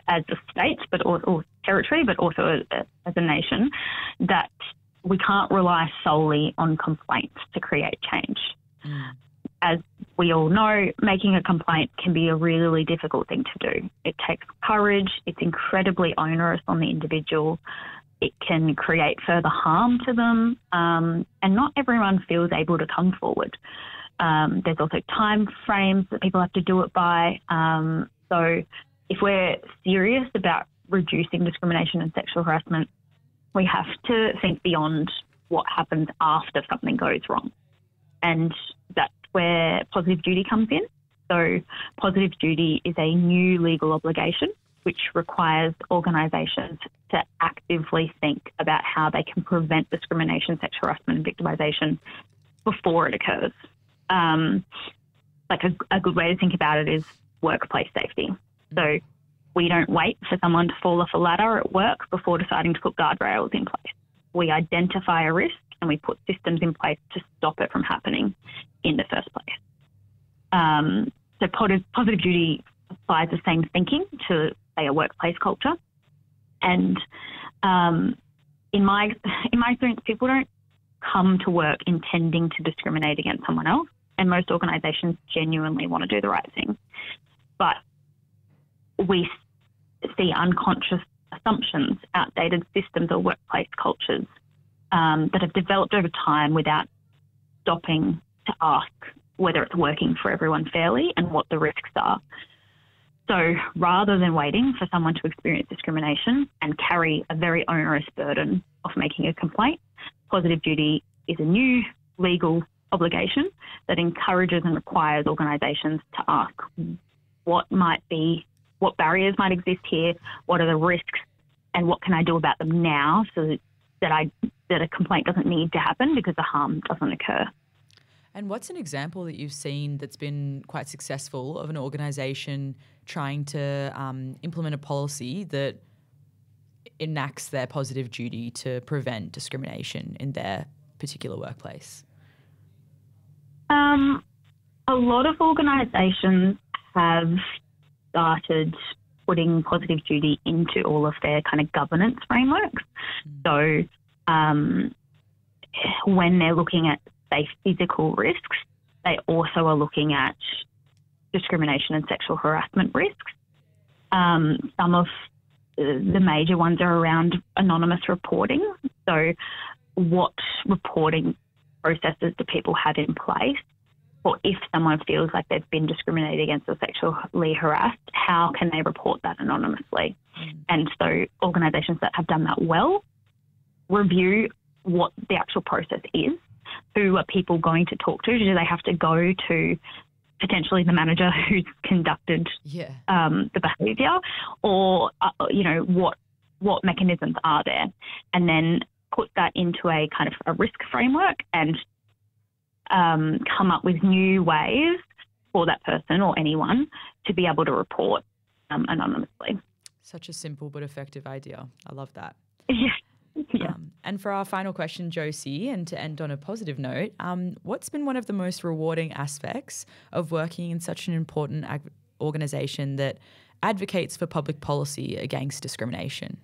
as a state, but or territory, but also as a nation, that we can't rely solely on complaints to create change. As we all know, making a complaint can be a really difficult thing to do. It takes courage. It's incredibly onerous on the individual. It can create further harm to them, and not everyone feels able to come forward. There's also time frames that people have to do it by. So if we're serious about reducing discrimination and sexual harassment, we have to think beyond what happens after something goes wrong. And that's where positive duty comes in. So positive duty is a new legal obligation which requires organisations to actively think about how they can prevent discrimination, sexual harassment and victimisation before it occurs. Like a good way to think about it is workplace safety. So we don't wait for someone to fall off a ladder at work before deciding to put guardrails in place. We identify a risk and we put systems in place to stop it from happening in the first place. So positive duty applies the same thinking to, say, a workplace culture. And in my experience, people don't come to work intending to discriminate against someone else, and most organisations genuinely want to do the right thing. But we see unconscious assumptions, outdated systems or workplace cultures that have developed over time without stopping to ask whether it's working for everyone fairly and what the risks are. So rather than waiting for someone to experience discrimination and carry a very onerous burden of making a complaint, positive duty is a new legal obligation that encourages and requires organisations to ask what barriers might exist here, what are the risks, and what can I do about them now so that a complaint doesn't need to happen because the harm doesn't occur. And what's an example that you've seen that's been quite successful of an organisation trying to implement a policy that enacts their positive duty to prevent discrimination in their particular workplace? A lot of organisations have started putting positive duty into all of their kind of governance frameworks. So when they're looking at, say, physical risks, they also are looking at discrimination and sexual harassment risks. Some of the major ones are around anonymous reporting. So what reporting processes do people have in place? Or if someone feels like they've been discriminated against or sexually harassed, how can they report that anonymously? And so organisations that have done that well review what the actual process is. Who are people going to talk to? Do they have to go to potentially the manager who's conducted the behaviour, or what mechanisms are there? And then put that into a kind of a risk framework and come up with new ways for that person or anyone to be able to report anonymously. Such a simple but effective idea. I love that. Yeah. And for our final question, Josie, and to end on a positive note, what's been one of the most rewarding aspects of working in such an important organisation that advocates for public policy against discrimination?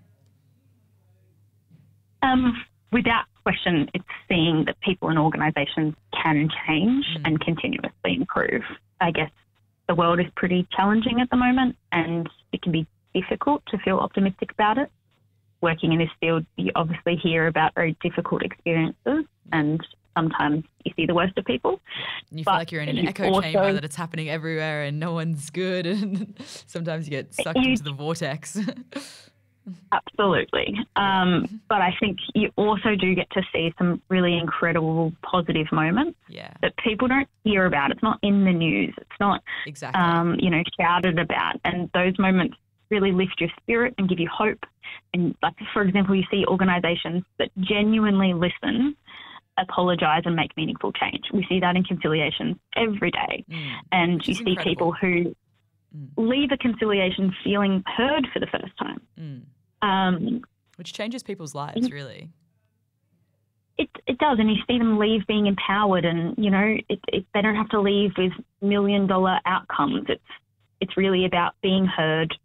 Without question, it's seeing that people and organisations can change and continuously improve. I guess the world is pretty challenging at the moment and it can be difficult to feel optimistic about it. Working in this field, you obviously hear about very difficult experiences and sometimes you see the worst of people. You feel like you're in an echo chamber, that it's happening everywhere and no one's good, and sometimes you get sucked into the vortex. Absolutely. But I think you also do get to see some really incredible positive moments that people don't hear about. It's not in the news. It's not, shouted about. And those moments really lift your spirit and give you hope. And like, for example, you see organisations that genuinely listen, apologise and make meaningful change. We see that in conciliations every day. And you see people who leave a conciliation feeling heard for the first time. Which changes people's lives, really. It does, and you see them leave being empowered, and they don't have to leave with $1 million outcomes. It's really about being heard,